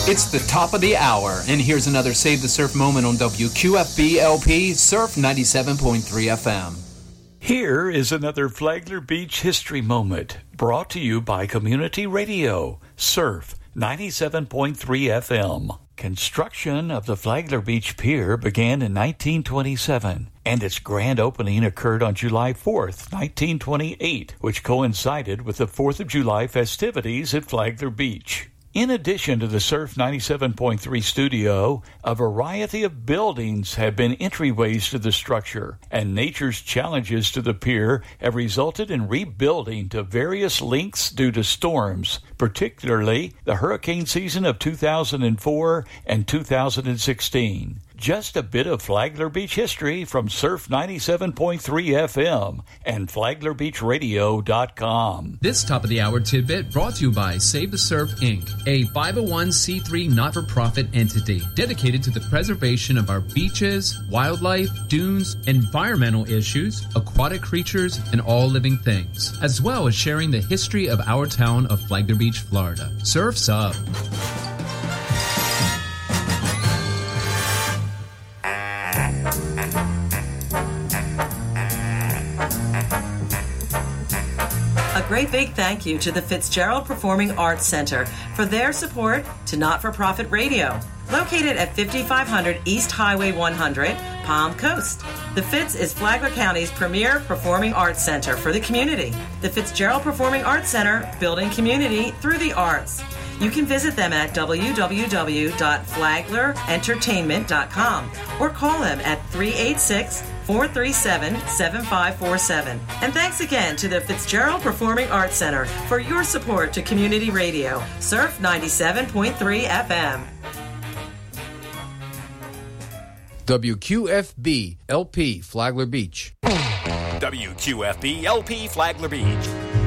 It's the top of the hour, and here's another Save the Surf moment on WQFB LP Surf 97.3 FM. Here is another Flagler Beach history moment, brought to you by Community Radio, Surf 97.3 FM. Construction of the Flagler Beach Pier began in 1927, and its grand opening occurred on July 4th, 1928, which coincided with the 4th of July festivities at Flagler Beach. In addition to the Surf 97.3 studio, a variety of buildings have been entryways to the structure, and nature's challenges to the pier have resulted in rebuilding to various lengths due to storms, particularly the hurricane season of 2004 and 2016. Just a bit of Flagler Beach history from Surf 97.3 FM and FlaglerBeachRadio.com. This top of the hour tidbit brought to you by Save the Surf, Inc., a 501c3 not-for-profit entity dedicated to the preservation of our beaches, wildlife, dunes, environmental issues, aquatic creatures, and all living things, as well as sharing the history of our town of Flagler Beach, Florida. Surf's up. A great big thank you to the Fitzgerald Performing Arts Center for their support to Not-for-Profit Radio, located at 5500 East Highway 100, Palm Coast. The Fitz is Flagler County's premier performing arts center for the community. The Fitzgerald Performing Arts Center, building community through the arts. You can visit them at www.flaglerentertainment.com or call them at 386-437-7547. And thanks again to the Fitzgerald Performing Arts Center for your support to community radio. Surf 97.3 FM. WQFB LP Flagler Beach. WQFB LP Flagler Beach.